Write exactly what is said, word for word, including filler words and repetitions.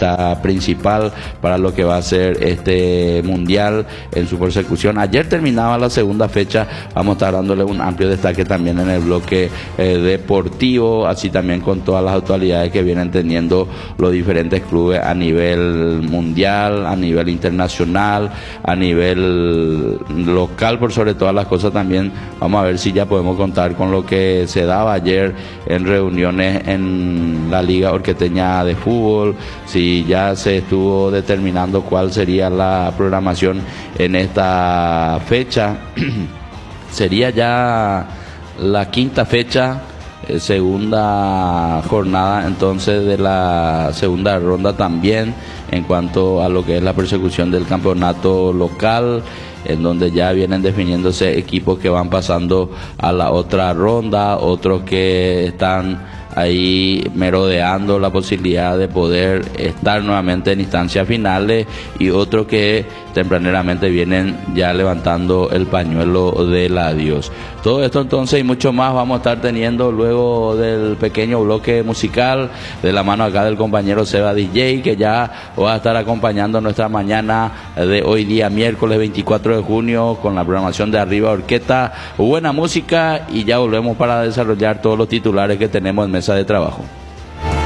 protagonista principal para lo que va a ser este mundial en su persecución. Ayer terminaba la segunda fecha, vamos a estar dándole un amplio destaque también en el bloque eh, deportivo, así también con todas las actualidades que vienen teniendo los diferentes clubes a nivel mundial, a nivel internacional, a nivel local, por sobre todas las cosas también. Vamos a ver si ya podemos contar con lo que se daba ayer en reuniones en la Liga Orqueteña de Fútbol, si ya se estuvo determinando cuál sería la programación en esta fecha. Sería ya la quinta fecha, eh, segunda jornada entonces de la segunda ronda también en cuanto a lo que es la persecución del campeonato local, en donde ya vienen definiéndose equipos que van pasando a la otra ronda, otros que están ahí merodeando la posibilidad de poder estar nuevamente en instancias finales, y otros que tempraneramente vienen ya levantando el pañuelo del adiós. Todo esto entonces y mucho más vamos a estar teniendo luego del pequeño bloque musical, de la mano acá del compañero Seba D J, que ya va a estar acompañando nuestra mañana de hoy día miércoles veinticuatro de junio con la programación de Arriba Orquesta. Buena música y ya volvemos para desarrollar todos los titulares que tenemos en mesa de trabajo.